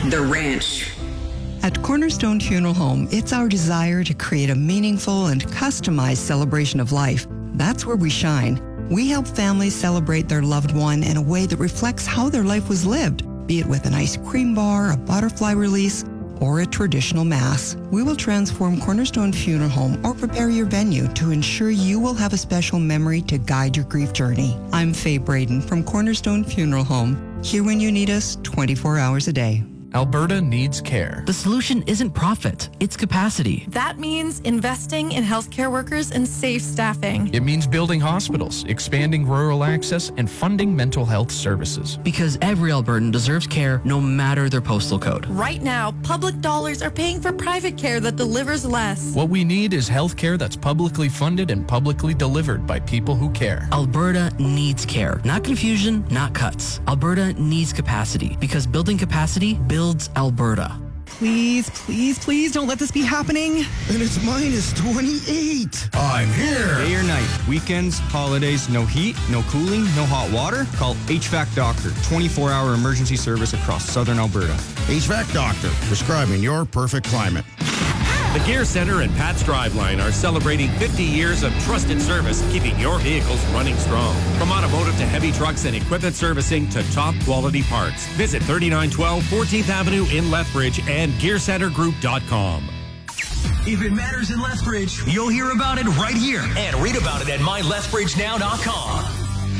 The Ranch. At Cornerstone Funeral Home, it's our desire to create a meaningful and customized celebration of life. That's where we shine. We help families celebrate their loved one in a way that reflects how their life was lived, be it with an ice cream bar, a butterfly release, or a traditional mass. We will transform Cornerstone Funeral Home or prepare your venue to ensure you will have a special memory to guide your grief journey. I'm Faye Braden from Cornerstone Funeral Home, here when you need us 24 hours a day. Alberta needs care. The solution isn't profit, it's capacity. That means investing in healthcare workers and safe staffing. It means building hospitals, expanding rural access, and funding mental health services. Because every Albertan deserves care no matter their postal code. Right now, public dollars are paying for private care that delivers less. What we need is health care that's publicly funded and publicly delivered by people who care. Alberta needs care. Not confusion, not cuts. Alberta needs capacity because building capacity builds Alberta. Please, please, please don't let this be happening. And it's minus 28. I'm here. Day or night, weekends, holidays, no heat, no cooling, no hot water? Call HVAC Doctor, 24-hour emergency service across southern Alberta. HVAC Doctor, prescribing your perfect climate. The Gear Center and Pat's Driveline are celebrating 50 years of trusted service, keeping your vehicles running strong. From automotive to heavy trucks and equipment servicing to top quality parts. Visit 3912 14th Avenue in Lethbridge and GearCenterGroup.com. If it matters in Lethbridge, you'll hear about it right here and read about it at mylethbridgenow.com.